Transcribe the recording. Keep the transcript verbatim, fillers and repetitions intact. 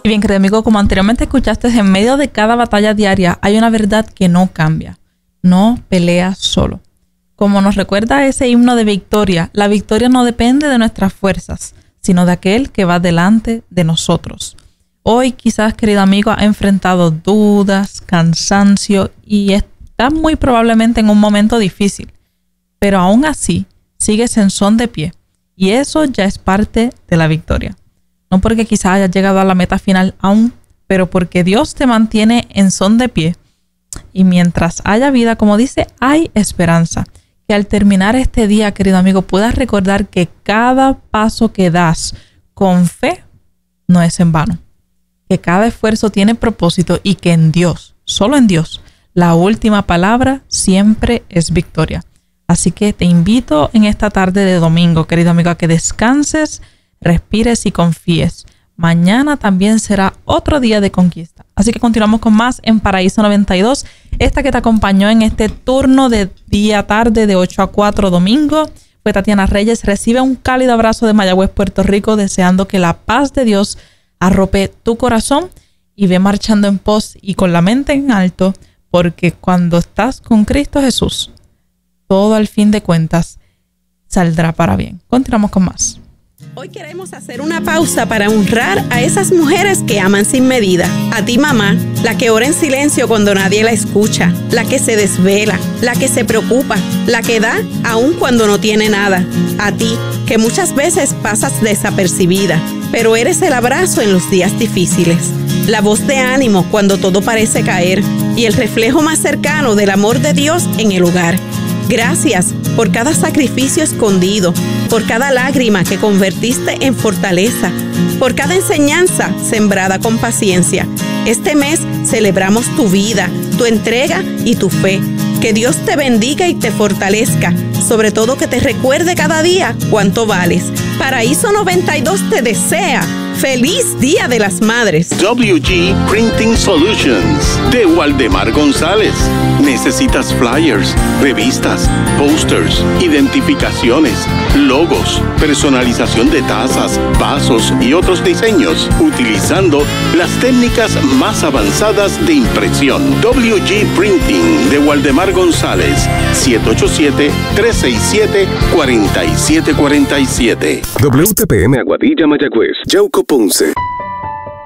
Y bien, querido amigo, como anteriormente escuchaste, en medio de cada batalla diaria hay una verdad que no cambia. No peleas solo. Como nos recuerda ese himno de victoria, la victoria no depende de nuestras fuerzas, sino de aquel que va delante de nosotros. Hoy quizás, querido amigo, ha enfrentado dudas, cansancio y está muy probablemente en un momento difícil. Pero aún así, sigues en son de pie. Y eso ya es parte de la victoria. No porque quizás hayas llegado a la meta final aún, pero porque Dios te mantiene en son de pie. Y mientras haya vida, como dice, hay esperanza. Que al terminar este día, querido amigo, puedas recordar que cada paso que das con fe no es en vano. Que cada esfuerzo tiene propósito y que en Dios, solo en Dios, la última palabra siempre es victoria. Así que te invito en esta tarde de domingo, querido amigo, a que descanses, respires y confíes. Mañana también será otro día de conquista. Así que continuamos con más en Paraíso noventa y dos. Esta que te acompañó en este turno de día-tarde de ocho a cuatro domingo fue Tatiana Reyes. Recibe un cálido abrazo de Mayagüez, Puerto Rico, deseando que la paz de Dios arrope tu corazón y ve marchando en pos y con la mente en alto, porque cuando estás con Cristo Jesús, todo al fin de cuentas saldrá para bien. Continuamos con más. Hoy queremos hacer una pausa para honrar a esas mujeres que aman sin medida. A ti, mamá, la que ora en silencio cuando nadie la escucha, la que se desvela, la que se preocupa, la que da aun cuando no tiene nada. A ti, que muchas veces pasas desapercibida, pero eres el abrazo en los días difíciles, la voz de ánimo cuando todo parece caer y el reflejo más cercano del amor de Dios en el hogar. Gracias por cada sacrificio escondido, por cada lágrima que convertiste en fortaleza, por cada enseñanza sembrada con paciencia. Este mes celebramos tu vida, tu entrega y tu fe. Que Dios te bendiga y te fortalezca, sobre todo que te recuerde cada día cuánto vales. Paraíso noventa y dos te desea ¡Feliz Día de las Madres! W G Printing Solutions de Waldemar González. ¿Necesitas flyers, revistas, posters, identificaciones, logos, personalización de tazas, vasos y otros diseños? Utilizando las técnicas más avanzadas de impresión. W G Printing de Waldemar González. siete ocho siete, tres seis siete, cuatro siete cuatro siete. W T P M Aguadilla, Mayagüez. Yauco, Ponce.